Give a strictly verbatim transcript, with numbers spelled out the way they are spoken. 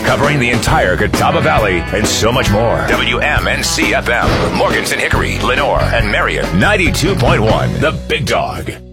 covering the entire Catawba Valley and so much more. W M N C F M, Morganton, Hickory, Lenore, and Marion. ninety-two point one, The Big Dog.